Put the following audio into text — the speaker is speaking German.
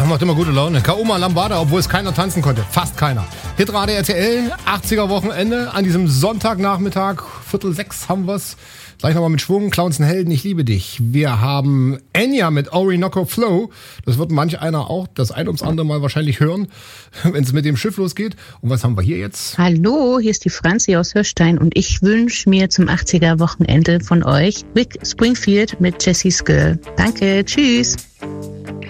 macht immer gute Laune. Kaoma Lambada, obwohl es keiner tanzen konnte. Fast keiner. Hitrate RTL, 80er Wochenende. An diesem Sonntagnachmittag, 5:45 haben wir's. Gleich nochmal mit Schwung. Clowns und Helden, ich liebe dich. Wir haben Enya mit Orinoco Flow. Das wird manch einer auch das ein ums andere Mal wahrscheinlich hören, wenn es mit dem Schiff losgeht. Und was haben wir hier jetzt? Hallo, hier ist die Franzi aus Hirstein und ich wünsche mir zum 80er Wochenende von euch Rick Springfield mit Jessie's Girl. Danke, tschüss.